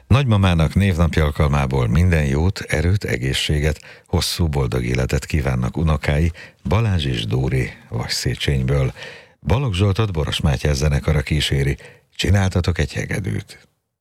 Nagymamának névnapja alkalmából minden jót, erőt, egészséget, hosszú boldog életet kívánnak unokái Balázs és Dóri Vasszéchenyből. Balogh Zsoltot Boros Mátyás zenekara kíséri. Csináltatok egy hegedűt.